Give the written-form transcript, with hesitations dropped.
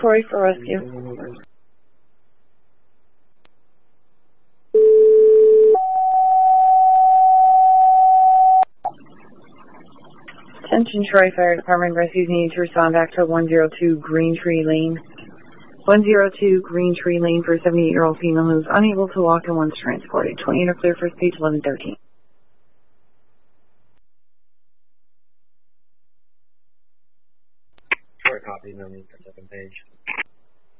Troy for rescue. Attention Troy Fire Department, rescues need to respond back to 102 Green Tree Lane. 102 Green Tree Lane for a 78-year-old female who is unable to walk and wants transported. 20 are clear, first page 1113. Troy copy, no need for second page.